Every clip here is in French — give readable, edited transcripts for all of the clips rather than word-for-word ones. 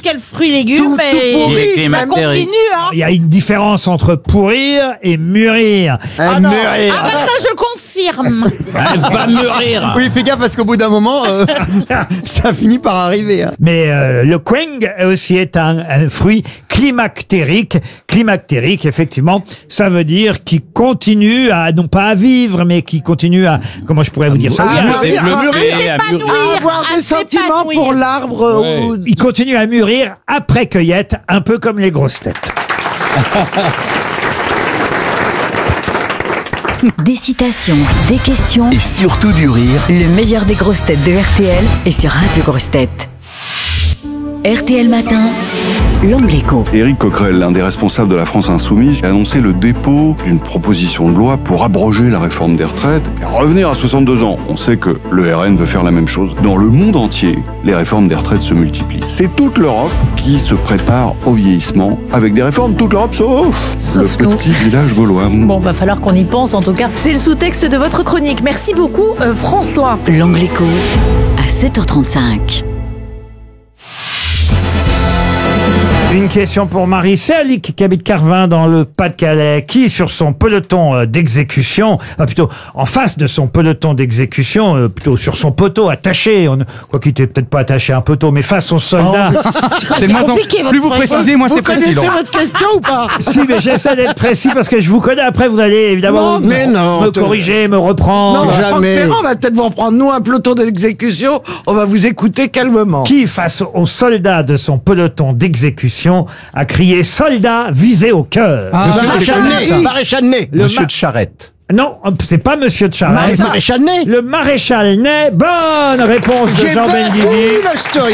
quel fruit, légumes, et ça continue, hein. Il y a une différence entre pourrir et mûrir. Ah non. Ah bah ça, je confirme. Elle va mûrir. Oui, fais gaffe parce qu'au bout d'un moment, ça finit par arriver. Hein. Mais le queng aussi est un fruit climactérique. Climactérique, effectivement, ça veut dire qui continue à, non pas à vivre, mais qui continue à, comment je pourrais vous dire ça? Avoir des sentiments pour l'arbre. Ouais. Il continue à mûrir après cueillette, un peu comme les grosses têtes. Des citations, des questions, Et surtout du rire. le meilleur des grosses têtes de RTL est sur Radio Grosses Têtes. RTL Matin, l'Angle Écho. Éric Coquerel, l'un des responsables de la France Insoumise, a annoncé le dépôt d'une proposition de loi pour abroger la réforme des retraites et revenir à 62 ans. On sait que le RN veut faire la même chose. Dans le monde entier, les réformes des retraites se multiplient. C'est toute l'Europe qui se prépare au vieillissement avec des réformes, toute l'Europe sauf le nous. petit village gaulois. Bon, va falloir qu'on y pense en tout cas. C'est le sous-texte de votre chronique. Merci beaucoup, François. L'Angle Écho à 7h35. Une question pour Marie Serlic qui habite Carvin dans le Pas-de-Calais, qui sur son peloton d'exécution, plutôt en face de son peloton d'exécution, plutôt sur son poteau attaché, quoi qu'il n'était peut-être pas attaché à un poteau, mais face aux soldats. C'est compliqué, Plus vous votre précisez, moins c'est Vous facile. connaissez votre question ou pas? Si, mais j'essaie d'être précis parce que je vous connais. Après, vous allez évidemment me corriger, me reprendre. Non, Franck Ferrand va peut-être vous reprendre, nous, un peloton d'exécution. On va vous écouter calmement. Qui, face aux soldats de son peloton d'exécution, a crié « Soldats visés au cœur ». Maréchal Ney. Monsieur de Charette. Non, c'est pas Monsieur de Charette. Maréchal Ney. Le maréchal Ney. Bonne réponse de Jean Benguigui.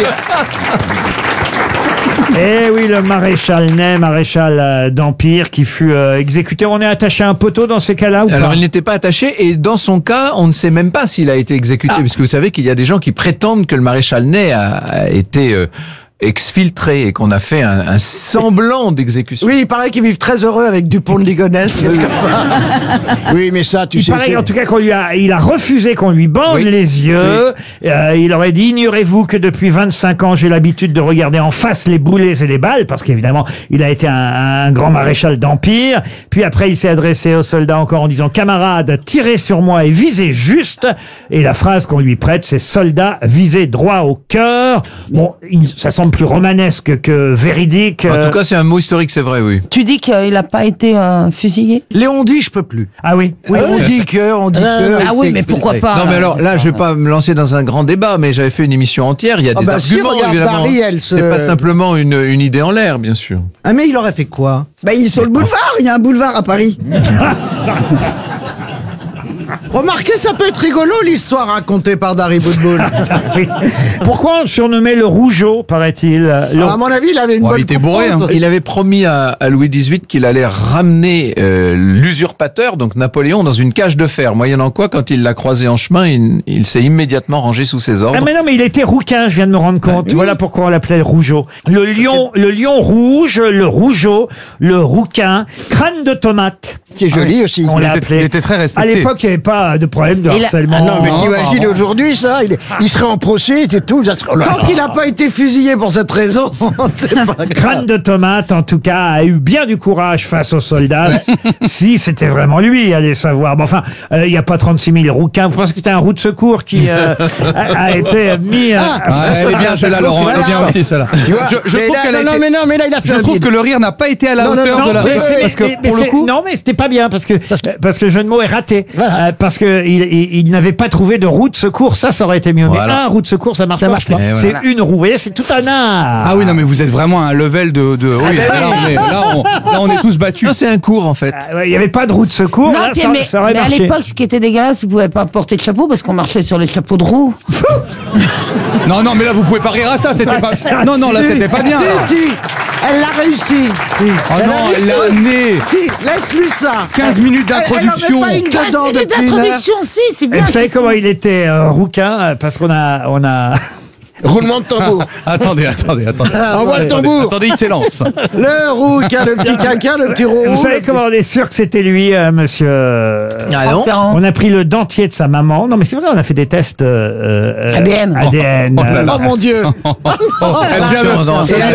Eh oui, le maréchal Ney, maréchal d'Empire, qui fut exécuté. On est attaché à un poteau dans ces cas-là ou Alors pas? il n'était pas attaché et dans son cas, on ne sait même pas s'il a été exécuté, puisque vous savez qu'il y a des gens qui prétendent que le maréchal Ney a été exfiltré et qu'on a fait un semblant d'exécution. Oui, il paraît qu'ils vivent très heureux avec Dupont de Ligonnès. Oui, mais ça, tu Il sais. paraît en tout cas il a refusé qu'on lui bande les yeux. Il aurait dit, ignorez-vous que depuis 25 ans, j'ai l'habitude de regarder en face les boulets et les balles, parce qu'évidemment, il a été un grand maréchal d'Empire. Puis après, il s'est adressé aux soldats encore en disant, camarades, tirez sur moi et visez juste. Et la phrase qu'on lui prête, c'est soldats, visez droit au cœur. Bon, ça semble plus romanesque que véridique. En tout cas, c'est un mot historique, c'est vrai, oui. Tu dis qu'il n'a pas été fusillé? Léon dit, je peux plus. Ah oui. Oui, on dit que. Ah oui, mais pourquoi pas? Non, mais alors là, je vais pas me lancer dans un grand débat, mais j'avais fait une émission entière. Il y a des arguments, regarde, évidemment. Ariel, C'est pas simplement une idée en l'air, bien sûr. Ah, mais il aurait fait quoi? Bah, il est sur le boulevard, il y a un boulevard à Paris. Remarquez, ça peut être rigolo, l'histoire racontée par Dari Boudboul. Oui. Pourquoi on le surnommait le Rougeau, paraît-il? À mon avis, il avait une Bon, bonne il était bourré. Hein. Il avait promis à Louis XVIII qu'il allait ramener l'usurpateur, donc Napoléon, dans une cage de fer. Moyennant quoi, quand il l'a croisé en chemin, il s'est immédiatement rangé sous ses ordres. Ah mais non, mais il était rouquin, je viens de me rendre compte. Voilà pourquoi on l'appelait le Rougeau. Le lion rouge, le Rougeau, le rouquin, crâne de tomate. C'est joli aussi. On l'a appelé. Il était très respecté. À l'époque, il n'y avait pas de problème de harcèlement. Ah non, mais t'imagines aujourd'hui ça, il serait en procès, c'est tout. Tant qu'il n'a pas été fusillé pour cette raison, c'est pas grave. Crâne de tomate, en tout cas, a eu bien du courage face aux soldats. Si c'était vraiment lui, allez savoir. Bon, enfin, il n'y a pas 36 000 rouquins. Vous pensez que c'était un roue de secours qui a été mis... Elle est bien celle-là, Laurent. Elle est bien aussi, celle-là. Je trouve qu'elle a été... mais là, il a fait Je trouve que le rire n'a pas été à la hauteur de la... Parce que pour le coup... Non, mais c'était pas bien, parce que le jeu de mots est raté. Parce que il n'avait pas trouvé de roue de secours. Ça aurait été mieux. Voilà. Mais un roue de secours, ça marche pas. C'est une roue. Vous voyez, c'est tout un art. Ah oui, non, mais vous êtes vraiment à un level de... Oui, là, on est tous battus. Non, c'est un cours, en fait. Il n'y avait pas de roue de secours. Non, Là, mais ça aurait à marché. l'époque, ce qui était dégueulasse, vous ne pouvez pas porter de chapeau parce qu'on marchait sur les chapeaux de roue. Non, mais là, vous pouvez pas rire à ça. C'était pas... Non, là, c'était pas bien. Si, elle l'a réussi. Oh non, elle l'a amené. Si, laisse-lui ça. 15 minutes d'introduction. Elle en met pas une dedans Et depuis une heure. d'introduction, si, c'est bien. Vous savez comment il était rouquin? Parce qu'on a... Roulement de tambour. Attendez. Envoie le tambour. Attendez, il s'élance. Le rouquin, le petit caca, le petit roux. Vous savez comment on est sûr que c'était lui, monsieur Ah non. On a pris le dentier de sa maman. Non, mais c'est vrai, on a fait des tests ADN. ADN. Oh là là. Oh mon Dieu. Elle vient de-